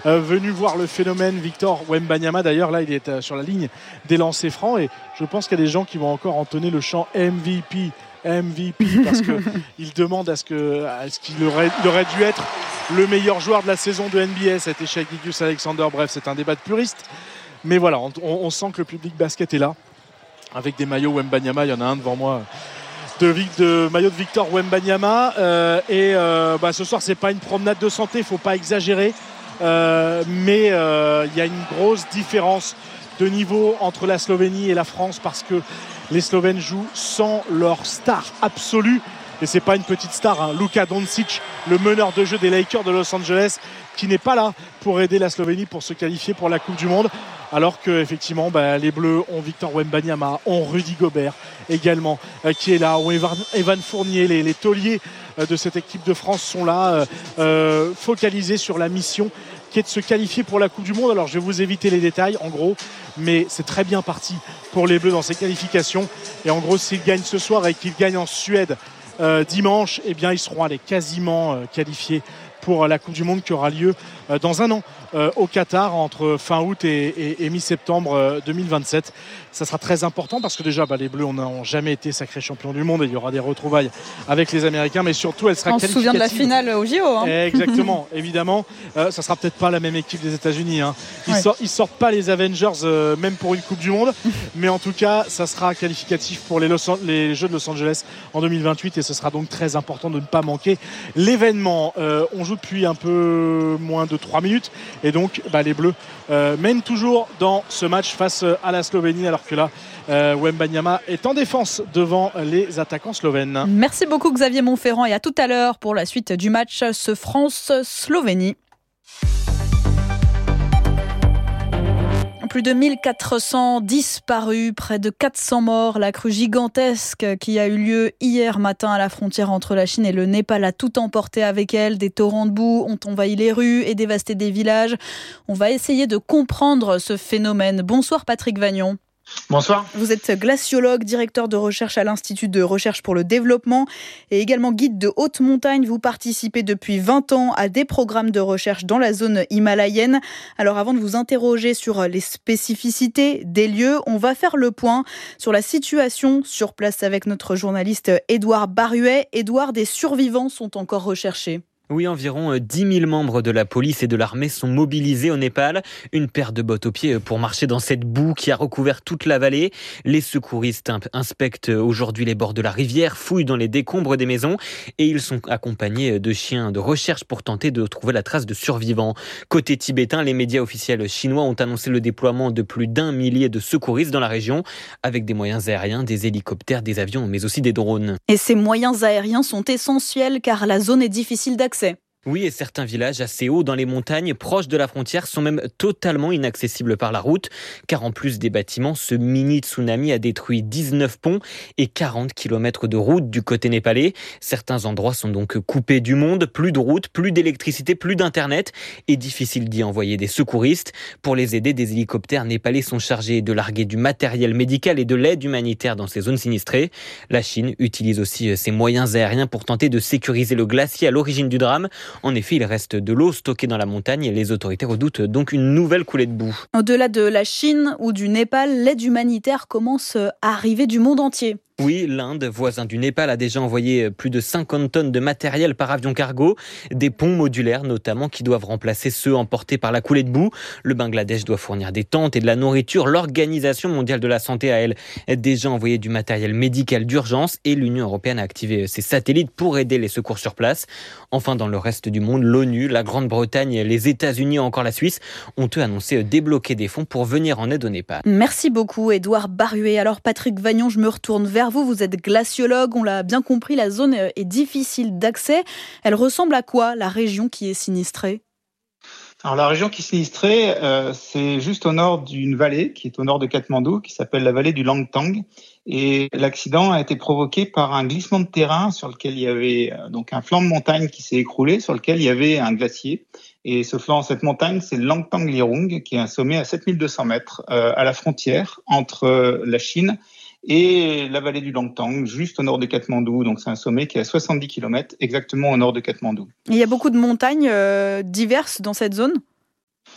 venu voir le phénomène Victor Wembanyama. D'ailleurs là il est sur la ligne des lancers francs et je pense qu'il y a des gens qui vont encore entonner le chant MVP parce qu'il demande à ce qu'il aurait dû être le meilleur joueur de la saison de NBA. Ça a été Shai Gilgeous-Alexander. Bref, c'est un débat de puristes. Mais voilà, on sent que le public basket est là. Avec des maillots Wembanyama, il y en a un devant moi de maillot de Victor Wembanyama. Ce soir, c'est pas une promenade de santé, il ne faut pas exagérer. Mais il y a une grosse différence de niveau entre la Slovénie et la France parce que les Slovènes jouent sans leur star absolue. Et c'est pas une petite star, hein. Luka Doncic, le meneur de jeu des Lakers de Los Angeles, qui n'est pas là pour aider la Slovénie pour se qualifier pour la Coupe du Monde. Alors que effectivement, les Bleus ont Victor Wembanyama, ont Rudy Gobert également qui est là, ont Evan Fournier, les tauliers de cette équipe de France sont là, focalisés sur la mission qui est de se qualifier pour la Coupe du Monde. Alors je vais vous éviter les détails en gros, mais c'est très bien parti pour les Bleus dans ces qualifications. Et en gros, s'ils gagnent ce soir et qu'ils gagnent en Suède dimanche, eh bien ils seront quasiment qualifiés pour la Coupe du Monde qui aura lieu dans un an au Qatar entre fin août et mi-septembre 2027. Ça sera très important parce que déjà les Bleus n'ont jamais été sacrés champions du monde et il y aura des retrouvailles avec les Américains, mais surtout elle sera qualificative. On se souvient de la finale au JO. Exactement, évidemment. Ça sera peut-être pas la même équipe des États-Unis. Ils sortent pas les Avengers même pour une Coupe du Monde, mais en tout cas ça sera qualificatif pour les Jeux de Los Angeles en 2028 et ce sera donc très important de ne pas manquer l'événement. On joue depuis un peu moins de 3 minutes et donc les Bleus mènent toujours dans ce match face à la Slovénie alors que là Wembanyama est en défense devant les attaquants slovènes. Merci beaucoup Xavier Montferrand et à tout à l'heure pour la suite du match France-Slovénie. Plus de 1400 disparus, près de 400 morts. La crue gigantesque qui a eu lieu hier matin à la frontière entre la Chine et le Népal a tout emporté avec elle. Des torrents de boue ont envahi les rues et dévasté des villages. On va essayer de comprendre ce phénomène. Bonsoir Patrick Vagnon. Bonsoir. Vous êtes glaciologue, directeur de recherche à l'Institut de recherche pour le développement et également guide de haute montagne. Vous participez depuis 20 ans à des programmes de recherche dans la zone himalayenne. Alors avant de vous interroger sur les spécificités des lieux, on va faire le point sur la situation sur place avec notre journaliste Édouard Baruet. Édouard, des survivants sont encore recherchés. Oui, environ 10 000 membres de la police et de l'armée sont mobilisés au Népal. Une paire de bottes aux pieds pour marcher dans cette boue qui a recouvert toute la vallée. Les secouristes inspectent aujourd'hui les bords de la rivière, fouillent dans les décombres des maisons et ils sont accompagnés de chiens de recherche pour tenter de trouver la trace de survivants. Côté tibétain, les médias officiels chinois ont annoncé le déploiement de plus d'1 millier de secouristes dans la région avec des moyens aériens, des hélicoptères, des avions, mais aussi des drones. Et ces moyens aériens sont essentiels car la zone est difficile d'accès. Oui, et certains villages assez hauts dans les montagnes, proches de la frontière, sont même totalement inaccessibles par la route, car en plus des bâtiments, ce mini-tsunami a détruit 19 ponts et 40 km de route du côté népalais. Certains endroits sont donc coupés du monde, plus de route, plus d'électricité, plus d'internet, et difficile d'y envoyer des secouristes. Pour les aider, des hélicoptères népalais sont chargés de larguer du matériel médical et de l'aide humanitaire dans ces zones sinistrées. La Chine utilise aussi ses moyens aériens pour tenter de sécuriser le glacier à l'origine du drame. En effet, il reste de l'eau stockée dans la montagne et les autorités redoutent donc une nouvelle coulée de boue. Au-delà de la Chine ou du Népal, l'aide humanitaire commence à arriver du monde entier. Oui, l'Inde, voisin du Népal, a déjà envoyé plus de 50 tonnes de matériel par avion cargo, des ponts modulaires notamment qui doivent remplacer ceux emportés par la coulée de boue. Le Bangladesh doit fournir des tentes et de la nourriture. L'Organisation mondiale de la santé a, elle, déjà envoyé du matériel médical d'urgence et l'Union européenne a activé ses satellites pour aider les secours sur place. Enfin, dans le reste du monde, l'ONU, la Grande-Bretagne, les États-Unis ou encore la Suisse ont eux annoncé débloquer des fonds pour venir en aide au Népal. Merci beaucoup, Édouard Baruet. Alors, Patrick Vagnon, je me retourne vers vous. Vous êtes glaciologue, on l'a bien compris, la zone est difficile d'accès. Elle ressemble à quoi, la région qui est sinistrée ? Alors la région qui est sinistrée, c'est juste au nord d'une vallée qui est au nord de Katmandou, qui s'appelle la vallée du Langtang. Et l'accident a été provoqué par un glissement de terrain sur lequel il y avait donc un flanc de montagne qui s'est écroulé, sur lequel il y avait un glacier. Et cette montagne, c'est le Langtang Lirung, qui est un sommet à 7200 mètres à la frontière entre la Chine et la vallée du Langtang, juste au nord de Katmandou. Donc c'est un sommet qui est à 70 km, exactement au nord de Katmandou. Il y a beaucoup de montagnes diverses dans cette zone ?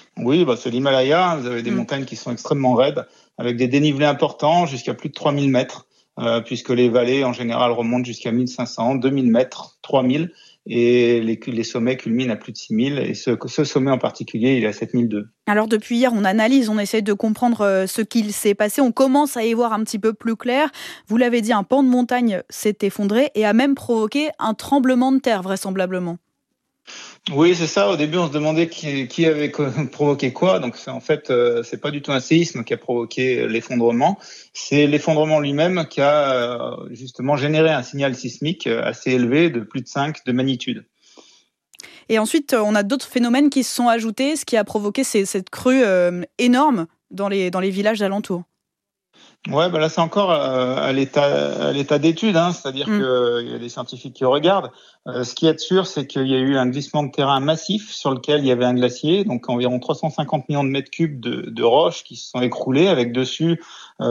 Oui, c'est l'Himalaya. Vous avez des montagnes qui sont extrêmement raides, avec des dénivelés importants jusqu'à plus de 3000 mètres, puisque les vallées, en général, remontent jusqu'à 1500, 2000 mètres, 3000, et les sommets culminent à plus de 6000, et ce sommet en particulier, il est à 7002. Alors depuis hier, on analyse, on essaye de comprendre ce qu'il s'est passé, on commence à y voir un petit peu plus clair. Vous l'avez dit, un pan de montagne s'est effondré et a même provoqué un tremblement de terre, vraisemblablement. Oui, c'est ça. Au début, on se demandait qui avait provoqué quoi. Donc, c'est pas du tout un séisme qui a provoqué l'effondrement. C'est l'effondrement lui-même qui a justement généré un signal sismique assez élevé de plus de 5 de magnitude. Et ensuite, on a d'autres phénomènes qui se sont ajoutés, ce qui a provoqué cette crue énorme dans les villages alentours. Ouais, là c'est encore à l'état d'étude, c'est-à-dire qu'il y a des scientifiques qui regardent. Ce qui est sûr, c'est qu'il y a eu un glissement de terrain massif sur lequel il y avait un glacier, donc environ 350 millions de mètres cubes de roches qui se sont écroulées, avec dessus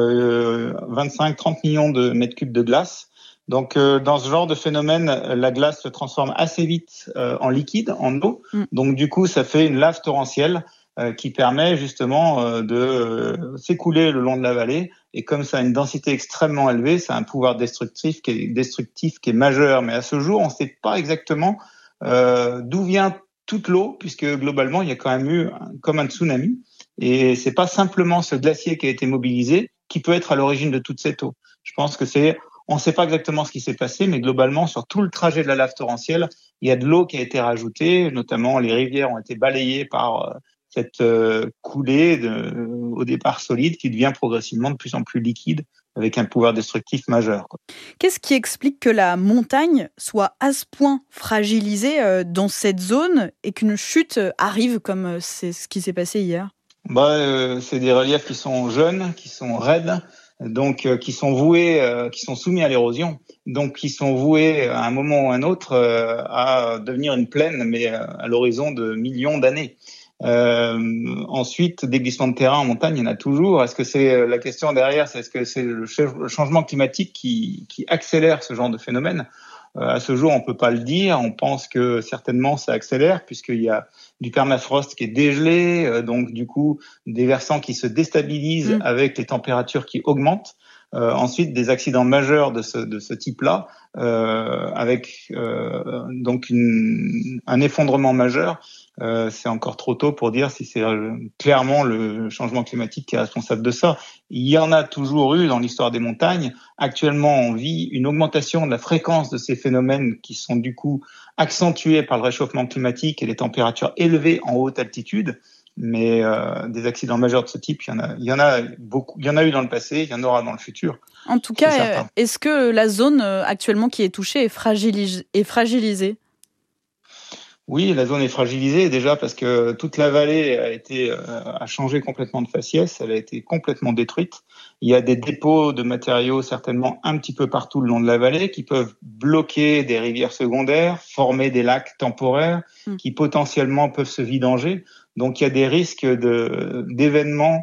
25-30 millions de mètres cubes de glace. Donc dans ce genre de phénomène, la glace se transforme assez vite en liquide, en eau. Donc du coup, ça fait une lave torrentielle qui permet justement de s'écouler le long de la vallée. Et comme ça a une densité extrêmement élevée, ça a un pouvoir destructif qui est majeur. Mais à ce jour, on ne sait pas exactement d'où vient toute l'eau, puisque globalement, il y a quand même eu comme un tsunami. Et c'est pas simplement ce glacier qui a été mobilisé qui peut être à l'origine de toute cette eau. Je pense que on ne sait pas exactement ce qui s'est passé, mais globalement, sur tout le trajet de la lave torrentielle, il y a de l'eau qui a été rajoutée, notamment les rivières ont été balayées par cette coulée au départ solide qui devient progressivement de plus en plus liquide avec un pouvoir destructif majeur. Qu'est-ce qui explique que la montagne soit à ce point fragilisée dans cette zone et qu'une chute arrive comme c'est ce qui s'est passé hier ? C'est des reliefs qui sont jeunes, qui sont raides, donc qui sont voués, qui sont soumis à l'érosion, donc qui sont voués à un moment ou à un autre à devenir une plaine, mais à l'horizon de millions d'années. Ensuite, des glissements de terrain en montagne, il y en a toujours. Est-ce que c'est la question derrière, est-ce que c'est le changement climatique qui accélère ce genre de phénomène ? À ce jour, on peut pas le dire. On pense que certainement ça accélère puisqu'il y a du permafrost qui est dégelé, donc du coup des versants qui se déstabilisent avec les températures qui augmentent. Ensuite, des accidents majeurs de ce type-là, avec donc un effondrement majeur. C'est encore trop tôt pour dire si c'est clairement le changement climatique qui est responsable de ça. Il y en a toujours eu dans l'histoire des montagnes. Actuellement, on vit une augmentation de la fréquence de ces phénomènes qui sont du coup accentués par le réchauffement climatique et les températures élevées en haute altitude. Mais des accidents majeurs de ce type, il y en a beaucoup. Il y en a eu dans le passé, il y en aura dans le futur. En tout cas, est-ce que la zone actuellement qui est touchée est fragilisée ? Oui, la zone est fragilisée déjà parce que toute la vallée a changé complètement de faciès, elle a été complètement détruite. Il y a des dépôts de matériaux certainement un petit peu partout le long de la vallée qui peuvent bloquer des rivières secondaires, former des lacs temporaires qui potentiellement peuvent se vidanger. Donc il y a des risques d'événements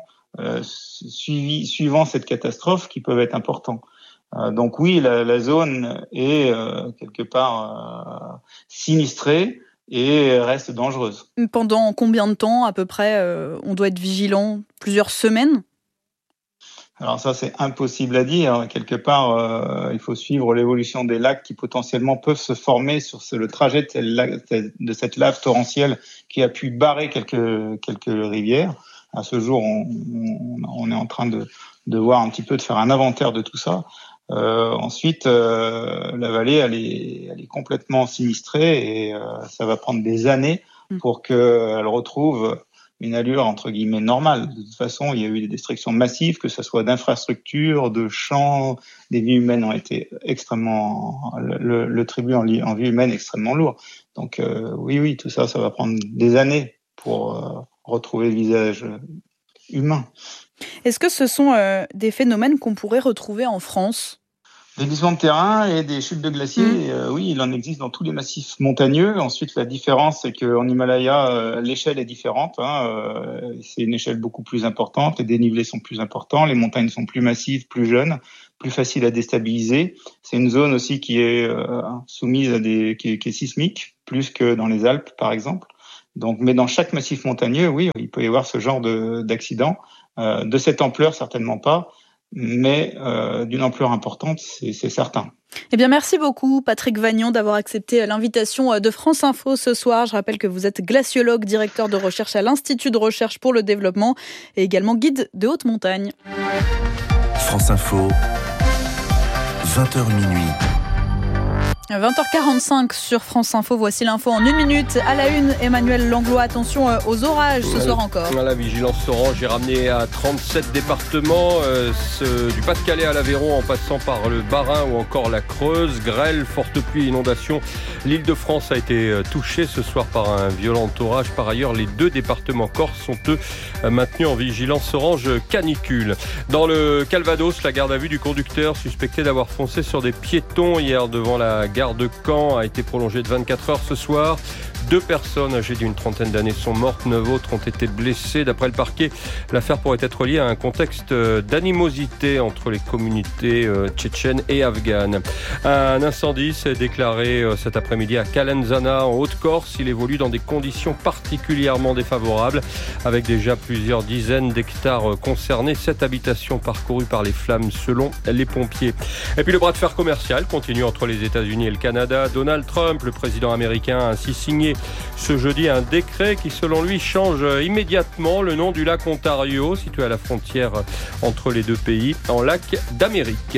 suivant cette catastrophe qui peuvent être importants. Donc oui, la zone est quelque part sinistrée et reste dangereuse. Pendant combien de temps à peu près on doit être vigilant ? Plusieurs semaines ? Alors ça, c'est impossible à dire. Quelque part, il faut suivre l'évolution des lacs qui potentiellement peuvent se former sur le trajet de cette lave torrentielle qui a pu barrer quelques rivières. À ce jour, on est en train de voir un petit peu, de faire un inventaire de tout ça. Ensuite, la vallée, elle est complètement sinistrée et ça va prendre des années pour qu'elle retrouve une allure entre guillemets normale. De toute façon, il y a eu des destructions massives, que ce soit d'infrastructures, de champs, des vies humaines ont été extrêmement, le tribut en vie humaine extrêmement lourd. Donc oui, tout ça va prendre des années pour retrouver le visage humain. Est-ce que ce sont des phénomènes qu'on pourrait retrouver en France ? Des glissements de terrain et des chutes de glaciers, oui, il en existe dans tous les massifs montagneux. Ensuite, la différence, c'est qu'en Himalaya, l'échelle est différente. C'est une échelle beaucoup plus importante, les dénivelés sont plus importants, les montagnes sont plus massives, plus jeunes, plus faciles à déstabiliser. C'est une zone aussi qui est soumise à qui est sismique, plus que dans les Alpes, par exemple. Donc, mais dans chaque massif montagneux, oui, il peut y avoir ce genre d'accident. De cette ampleur, certainement pas, mais d'une ampleur importante, c'est certain. Eh bien, merci beaucoup, Patrick Vagnon, d'avoir accepté l'invitation de France Info ce soir. Je rappelle que vous êtes glaciologue, directeur de recherche à l'Institut de recherche pour le développement et également guide de haute montagne. France Info, 20h minuit. 20h45 sur France Info, voici l'info en 1 minute. À la une, Emmanuel Langlois, attention aux orages ce soir encore. La vigilance orange est ramenée à 37 départements, du Pas-de-Calais à l'Aveyron en passant par le Bas-Rhin ou encore la Creuse. Grêle, forte pluie, inondation. L'Île-de-France a été touchée ce soir par un violent orage. Par ailleurs, les 2 départements corses sont eux maintenus en vigilance orange canicule. Dans le Calvados, la garde à vue du conducteur suspecté d'avoir foncé sur des piétons hier devant la gare de Caen a été prolongée de 24 heures ce soir. 2 personnes âgées d'une trentaine d'années sont mortes, 9 autres ont été blessées. D'après le parquet, l'affaire pourrait être liée à un contexte d'animosité entre les communautés tchétchènes et afghanes. Un incendie s'est déclaré cet après-midi à Calenzana, en Haute-Corse. Il évolue dans des conditions particulièrement défavorables, avec déjà plusieurs dizaines d'hectares concernés. 7 habitations parcourues par les flammes, selon les pompiers. Et puis le bras de fer commercial continue entre les États-Unis et le Canada. Donald Trump, le président américain, a ainsi signé ce jeudi un décret qui, selon lui, change immédiatement le nom du lac Ontario, situé à la frontière entre les 2 pays, en lac d'Amérique.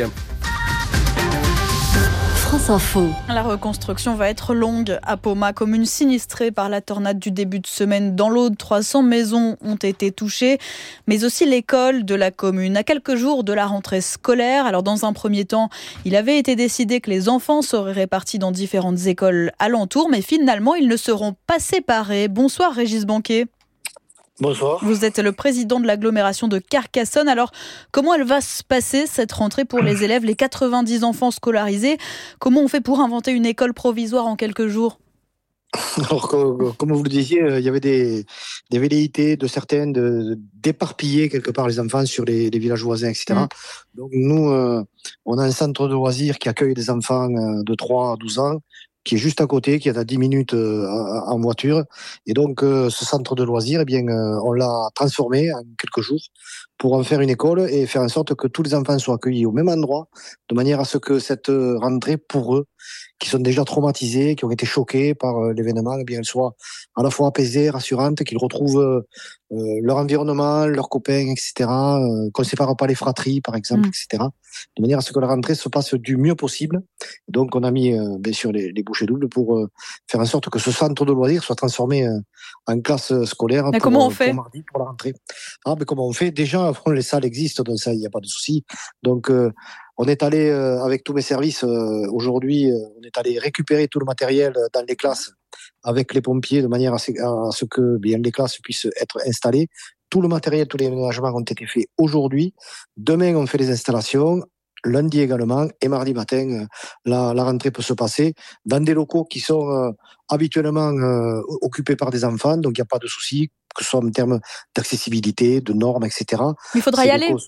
France Info. La reconstruction va être longue à Poma, commune sinistrée par la tornade du début de semaine. Dans l'Aude, 300 maisons ont été touchées, mais aussi l'école de la commune. À quelques jours de la rentrée scolaire, alors dans un premier temps, il avait été décidé que les enfants seraient répartis dans différentes écoles alentours, mais finalement, ils ne seront pas séparés. Bonsoir Régis Banquet. Bonsoir. Vous êtes le président de l'agglomération de Carcassonne. Alors, comment elle va se passer cette rentrée pour les élèves, les 90 enfants scolarisés? Comment on fait pour inventer une école provisoire en quelques jours? Alors, comme vous le disiez, il y avait des velléités de certains d'éparpiller quelque part les enfants sur les villages voisins, etc. Donc, nous, on a un centre de loisirs qui accueille des enfants de 3 à 12 ans, qui est juste à côté, qui est à 10 minutes en voiture. Et donc, ce centre de loisirs, eh bien, on l'a transformé en quelques jours pour en faire une école et faire en sorte que tous les enfants soient accueillis au même endroit, de manière à ce que cette rentrée, pour eux, qui sont déjà traumatisés, qui ont été choqués par l'événement, eh bien, elle soit à la fois apaisée, rassurante, qu'ils retrouvent leur environnement, leurs copains, etc., qu'on ne sépare pas les fratries, par exemple, etc., de manière à ce que la rentrée se passe du mieux possible. Donc, on a mis, bien sûr, les bouchées doubles pour faire en sorte que ce centre de loisirs soit transformé en classe scolaire pour mardi, pour la rentrée. Comment on fait? Déjà, les salles existent, donc ça, il n'y a pas de souci. Donc, on est allé, avec tous mes services, aujourd'hui, on est allé récupérer tout le matériel dans les classes avec les pompiers, de manière à ce que bien les classes puissent être installées. Tout le matériel, tous les aménagements ont été faits aujourd'hui. Demain, on fait les installations. Lundi également. Et mardi matin, la rentrée peut se passer dans des locaux qui sont habituellement occupés par des enfants. Donc, il n'y a pas de souci, que ce soit en termes d'accessibilité, de normes, etc. Il faudra y aller.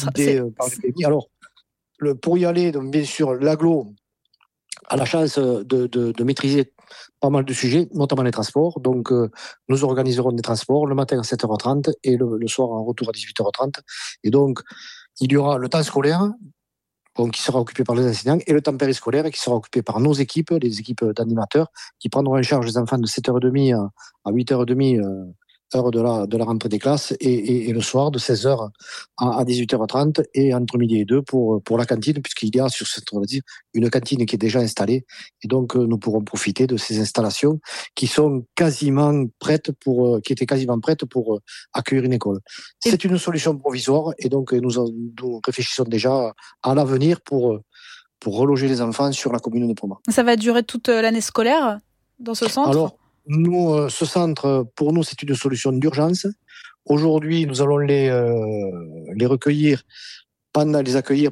Alors, pour y aller, donc, bien sûr, l'agglo a la chance de maîtriser pas mal de sujets, notamment les transports. Donc, nous organiserons des transports le matin à 7h30 et le soir en retour à 18h30. Et donc, il y aura le temps scolaire, qui sera occupé par les enseignants, et le temps périscolaire qui sera occupé par nos équipes, les équipes d'animateurs, qui prendront en charge les enfants de 7h30 à 8h30, heure de la rentrée des classes, et le soir de 16h à 18h30 et entre midi et 2 pour la cantine, puisqu'il y a sur cette une cantine qui est déjà installée, et donc nous pourrons profiter de ces installations qui sont quasiment prêtes pour accueillir une école. C'est une solution provisoire, et donc nous réfléchissons déjà à l'avenir pour reloger les enfants sur la commune de Poma. Ça va durer toute l'année scolaire dans ce centre? Alors, nous, ce centre, pour nous, c'est une solution d'urgence. Aujourd'hui, nous allons les accueillir pendant,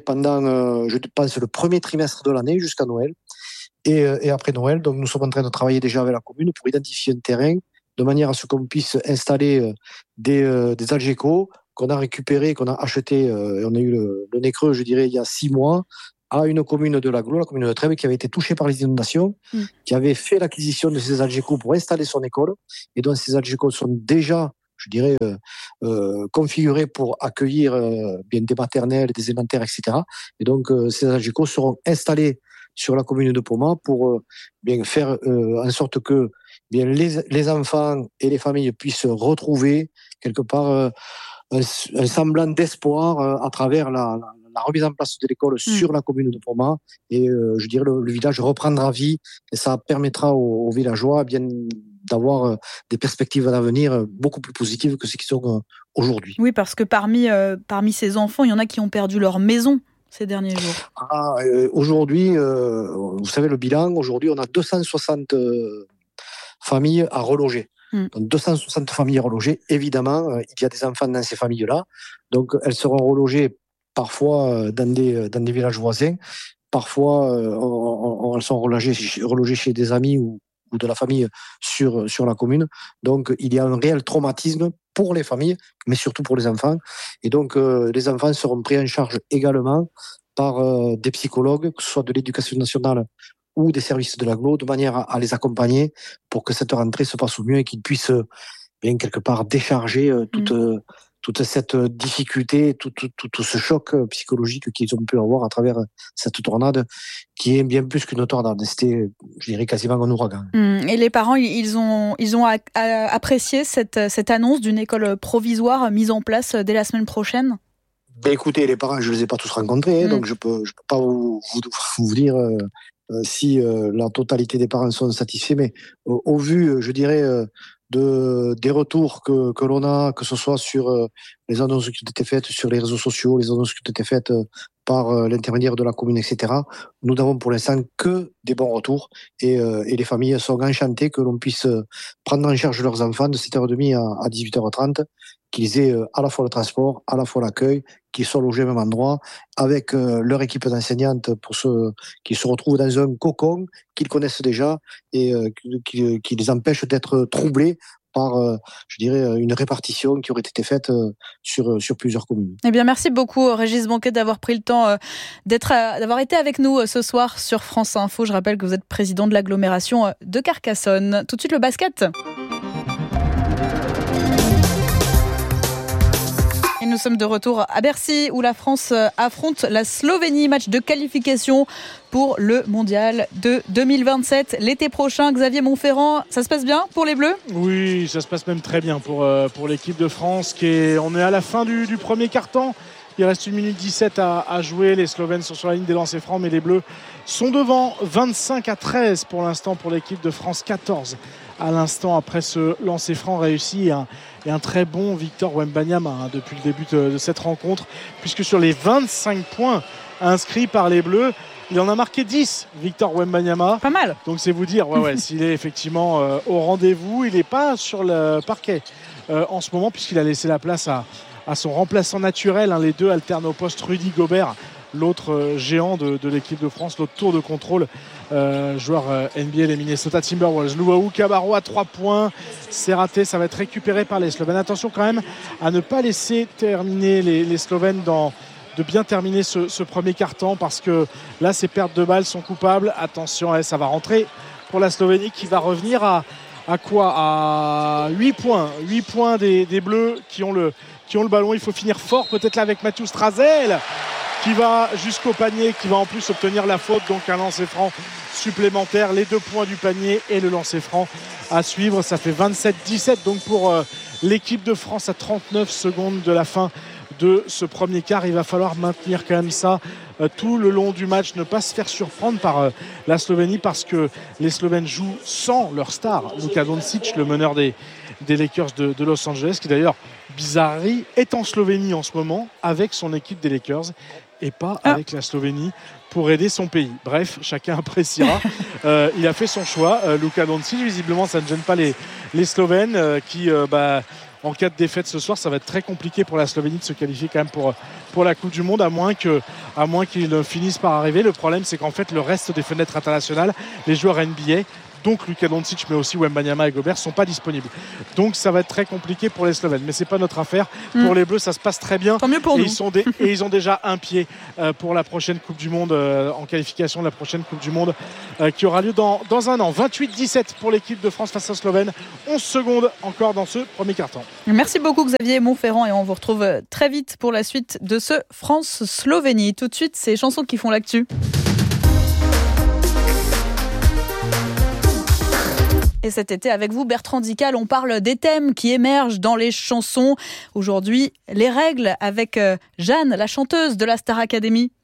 je pense, le premier trimestre de l'année jusqu'à Noël. Et après Noël, donc nous sommes en train de travailler déjà avec la commune pour identifier un terrain de manière à ce qu'on puisse installer des Algeco qu'on a récupéré, qu'on a acheté. On a eu le nez creux, je dirais, il y a 6 mois. à une commune de l'Aglo, la commune de Trèbes, qui avait été touchée par les inondations, qui avait fait l'acquisition de ces Algeco pour installer son école, et dont ces Algeco sont déjà, je dirais, configurés pour accueillir bien des maternelles, des élémentaires, etc. Et donc, ces Algeco seront installés sur la commune de Pomat pour bien faire en sorte que bien les enfants et les familles puissent retrouver quelque part un semblant d'espoir à travers la remise en place de l'école sur la commune de Pomat. Et je dirais le village reprendra vie et ça permettra aux villageois bien d'avoir des perspectives d'avenir beaucoup plus positives que ce qui sont aujourd'hui. Oui, parce que parmi ces enfants, il y en a qui ont perdu leur maison ces derniers jours. Aujourd'hui, vous savez le bilan, aujourd'hui on a 260 familles à reloger. Donc 260 familles relogées, évidemment, il y a des enfants dans ces familles-là. Donc elles seront relogées parfois dans des villages voisins, parfois elles sont relogées chez des amis ou de la famille sur la commune. Donc il y a un réel traumatisme pour les familles, mais surtout pour les enfants. Et donc les enfants seront pris en charge également par des psychologues, que ce soit de l'éducation nationale ou des services de l'Aglo, de manière à les accompagner pour que cette rentrée se passe au mieux et qu'ils puissent bien quelque part décharger toute cette difficulté, tout ce choc psychologique qu'ils ont pu avoir à travers cette tornade, qui est bien plus qu'une tornade. C'était, je dirais, quasiment un ouragan. Et les parents, ils ont apprécié cette annonce d'une école provisoire mise en place dès la semaine prochaine ? Écoutez, les parents, je ne les ai pas tous rencontrés, donc je peux pas vous dire si la totalité des parents sont satisfaits, mais au vu, je dirais, des retours que l'on a, que ce soit sur les annonces qui ont été faites sur les réseaux sociaux, les annonces qui ont été faites par l'intermédiaire de la commune, etc. Nous n'avons pour l'instant que des bons retours et les familles sont enchantées que l'on puisse prendre en charge leurs enfants de 7h30 à 18h30, qu'ils aient à la fois le transport, à la fois l'accueil, qu'ils soient logés au même endroit, avec leur équipe d'enseignantes pour qu'ils se retrouvent dans un cocon qu'ils connaissent déjà et qui les empêche d'être troublés par, je dirais, une répartition qui aurait été faite sur plusieurs communes. Eh bien, merci beaucoup, Régis Banquet, d'avoir pris le temps d'avoir été avec nous ce soir sur France Info. Je rappelle que vous êtes président de l'agglomération de Carcassonne. Tout de suite, le basket. Et nous sommes de retour à Bercy où la France affronte la Slovénie. Match de qualification pour le mondial de 2027. L'été prochain, Xavier Montferrand, ça se passe bien pour les Bleus ? Oui, ça se passe même très bien pour l'équipe de France. On est à la fin du premier quart-temps. Il reste 1 minute 17 à jouer. Les Slovènes sont sur la ligne des lancers francs, mais les Bleus sont devant 25-13 pour l'instant pour l'équipe de France. 14 à l'instant après ce lancer franc réussi et un très bon Victor Wembanyama depuis le début de cette rencontre, puisque sur les 25 points inscrits par les Bleus, il en a marqué 10, Victor Wembanyama. Pas mal. Donc c'est vous dire s'il est effectivement au rendez-vous. Il n'est pas sur le parquet en ce moment, puisqu'il a laissé la place à son remplaçant naturel. Les deux alternent au poste, Rudy Gobert, l'autre géant de l'équipe de France, l'autre tour de contrôle, joueur NBA des Minnesota Timberwolves. Luau Cabarro à 3 points, c'est raté, ça va être récupéré par les Slovènes. Attention quand même à ne pas laisser terminer les Slovènes de bien terminer ce premier quart-temps, parce que là ces pertes de balles sont coupables. Attention, ça va rentrer pour la Slovénie qui va revenir à quoi ? À 8 points des Bleus qui ont le ballon. Il faut finir fort, peut-être là avec Mathieu Strazel qui va jusqu'au panier, qui va en plus obtenir la faute, donc un lancer franc supplémentaire, les 2 points du panier et le lancer franc à suivre. Ça fait 27-17 donc pour l'équipe de France à 39 secondes de la fin de ce premier quart. Il va falloir maintenir quand même ça tout le long du match, ne pas se faire surprendre par la Slovénie, parce que les Slovènes jouent sans leur star, Luka Doncic, le meneur des Lakers de Los Angeles, qui d'ailleurs, bizarrerie, est en Slovénie en ce moment avec son équipe des Lakers et pas avec la Slovénie pour aider son pays. Bref, chacun appréciera. Il a fait son choix, Luka Doncic. Visiblement, ça ne gêne pas les Slovènes qui... en cas de défaite ce soir, ça va être très compliqué pour la Slovénie de se qualifier quand même pour la Coupe du Monde, à moins qu'ils finissent par arriver. Le problème, c'est qu'en fait, le reste des fenêtres internationales, les joueurs NBA donc Luka Doncic, mais aussi Wembanyama et Gobert, ne sont pas disponibles. Donc ça va être très compliqué pour les Slovènes. Mais ce n'est pas notre affaire. Pour les Bleus, ça se passe très bien. Tant mieux pour nous. Ils ont déjà un pied pour la prochaine Coupe du Monde, en qualification de la prochaine Coupe du Monde qui aura lieu dans un an. 28-17 pour l'équipe de France face aux Slovènes. 11 secondes encore dans ce premier quart-temps. Merci beaucoup Xavier Montferrand et on vous retrouve très vite pour la suite de ce France-Slovénie. Tout de suite, c'est les chansons qui font l'actu. Et cet été, avec vous, Bertrand Dical, on parle des thèmes qui émergent dans les chansons. Aujourd'hui, les règles avec Jeanne, la chanteuse de la Star Academy.